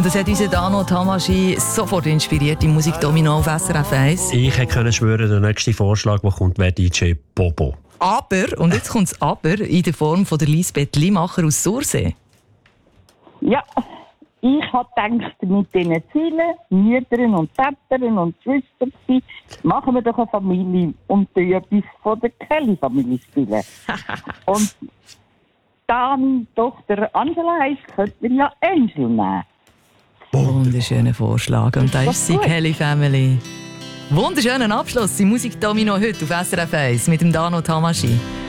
Und das hat unseren Dano Tamaschi sofort inspiriert, die Musik Domino auf SRF 1. Ich hätte schwören, der nächste Vorschlag, der kommt, wäre DJ Bobo. Aber, und jetzt kommt das Aber, in der Form von der Lisbeth Limacher aus Sursee. Ja, ich habe gedacht, mit diesen Zielen, Müttern und Vätern und Schwestern, machen wir doch eine Familie und etwas von der Kelly-Familie spielen. Und da meine Tochter Angela heisst, könnte wir ja Angel nehmen. Wunderschöner Vorschlag. Und da ist sie, Kelly Family. Wunderschönen Abschluss. Die Musik Domino heute auf SRF 1 mit dem Dano Tamaschi.